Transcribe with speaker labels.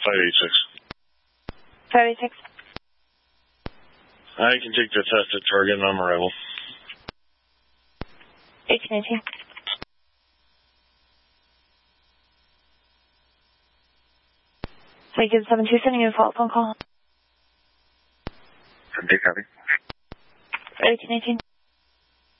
Speaker 1: 586.
Speaker 2: 586.
Speaker 1: I can take the test at target and I'm arrival.
Speaker 2: 1818. Lincoln 72, sending you a follow-up phone call.
Speaker 1: 10-day copy.
Speaker 2: 1818.